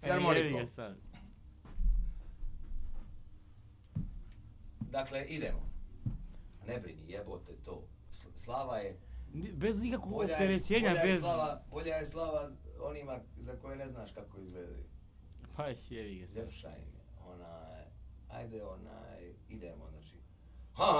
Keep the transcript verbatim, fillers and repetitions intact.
S harmonikom. Jebi ga sad. Dakle, idemo. Ne brini, jebote to. Slava je... Bez nikakvog Bolja je, opterećenja, bolja je bez... slava, bolja je slava onima za koje ne znaš kako izgledaju. Pa jebi ga sad. Ljepša im je. Onaj, ajde onaj, idemo, znači.